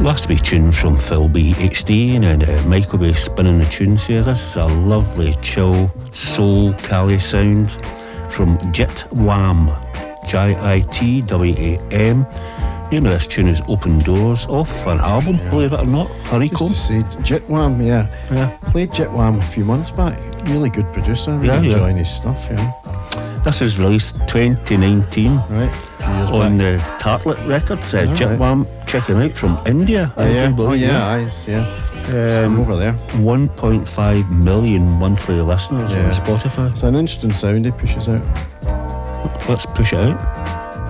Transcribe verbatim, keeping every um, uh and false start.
last wee tune from Phil B H D, and then uh, Michael B spinning the tunes here. This is a lovely, chill, soul Cali sound from Jit Wham, J I T W A M. Name of this tune is Open Doors, off an album, yeah. believe it or not, Honeycomb. Just to say, Jit Wham, yeah. yeah. Played Jit Wham a few months back. Really good producer, really yeah, enjoying yeah. his stuff, yeah. This is released twenty nineteen right, on the uh, Tartlet Records. Uh, oh, Jit right. Wham, check him out, from India. Oh, yeah, oh, yeah, yeah. eyes, yeah. Um, I'm over there. one point five million monthly listeners yeah. on Spotify. It's an interesting sound he pushes out. Let's push it out.